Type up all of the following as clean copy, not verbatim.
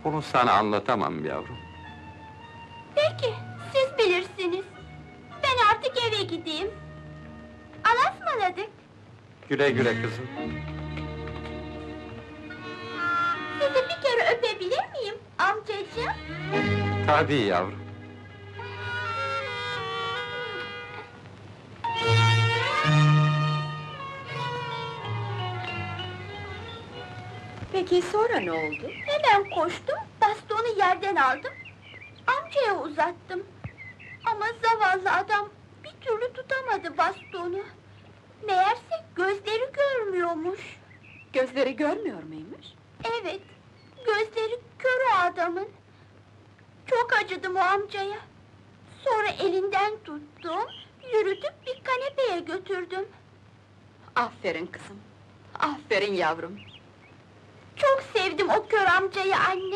Bunu sana anlatamam yavrum. Peki, siz bilirsiniz. Ben artık eve gideyim. Allah'a ısmarladık. Güle güle kızım. Sizi bir kere öpebilir miyim amcacığım? Tabii yavrum. Peki sonra ne oldu? Hemen koştum, bastonu yerden aldım. Amcaya uzattım. Ama zavallı adam bir türlü tutamadı bastonu. Meğerse gözleri görmüyormuş. Gözleri görmüyor muymuş? Evet, gözleri kör o adamın. Çok acıdım o amcaya. Sonra elinden tuttum, yürütüp bir kanepeye götürdüm. Aferin kızım, aferin yavrum. Çok sevdim o kör amcayı anne.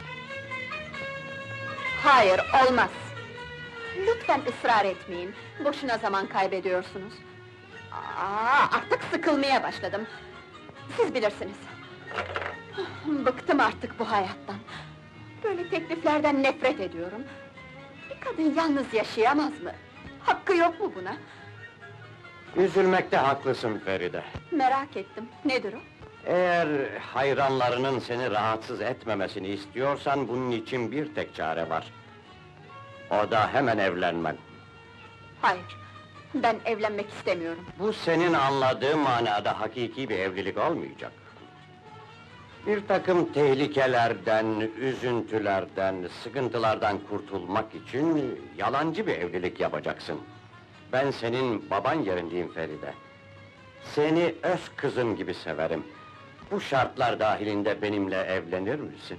Hayır, olmaz! Lütfen ısrar etmeyin, boşuna zaman kaybediyorsunuz. Artık sıkılmaya başladım. Siz bilirsiniz. Bıktım artık bu hayattan. Böyle tekliflerden nefret ediyorum. Bir kadın yalnız yaşayamaz mı? Hakkı yok mu buna? Üzülmekte haklısın Feride. Merak ettim, nedir o? Eğer hayranlarının seni rahatsız etmemesini istiyorsan, bunun için bir tek çare var. O da hemen evlenmen. Hayır, ben evlenmek istemiyorum. Bu senin anladığın manada hakiki bir evlilik olmayacak. Bir takım tehlikelerden, üzüntülerden, sıkıntılardan kurtulmak için yalancı bir evlilik yapacaksın. Ben senin baban yerindeyim Feride. Seni öz kızım gibi severim. Bu şartlar dahilinde benimle evlenir misin?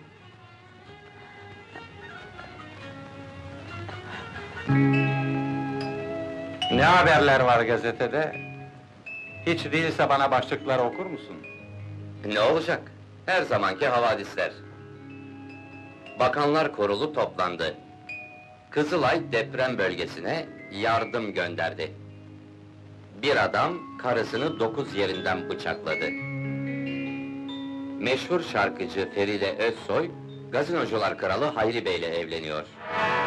Ne haberler var gazetede? Hiç değilse bana başlıkları okur musun? Ne olacak? Her zamanki havadisler. Bakanlar Kurulu toplandı. Kızılay deprem bölgesine yardım gönderdi. Bir adam karısını 9 yerinden bıçakladı. Meşhur şarkıcı Feride Özsoy, Gazinocular Kralı Hayri Bey'le evleniyor.